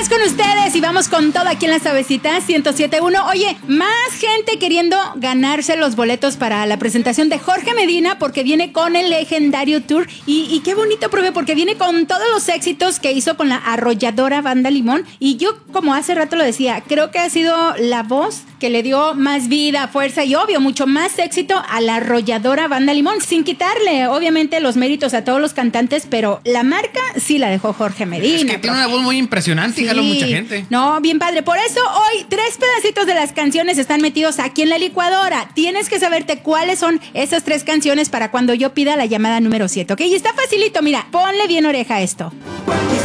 más con ustedes y vamos con todo aquí en La Suavecita 107.1. Oye, más gente queriendo ganarse los boletos para la presentación de Jorge Medina porque viene con el legendario tour y qué bonito, profe, porque viene con todos los éxitos que hizo con la arrolladora Banda Limón. Y yo, como hace rato lo decía, creo que ha sido la voz que le dio más vida, fuerza y obvio, mucho más éxito a la arrolladora Banda Limón, sin quitarle obviamente los méritos a todos los cantantes, pero la marca sí la dejó Jorge Medina. Es que tiene una voz muy impresionante y jaló mucha gente. No, bien padre. Por eso hoy 3 pedacitos de las canciones están metidos aquí en la licuadora. Tienes que saberte cuáles son esas 3 canciones para cuando yo pida la llamada número 7, ¿ok? Y está facilito, mira, ponle bien oreja a esto.